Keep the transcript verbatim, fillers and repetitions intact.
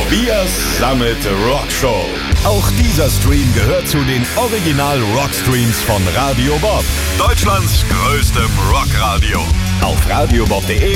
Tobias Summit Rock Show. Auch dieser Stream gehört zu den Original Rockstreams von Radio Bob. Deutschlands größtem Rockradio. Auf radiobob punkt de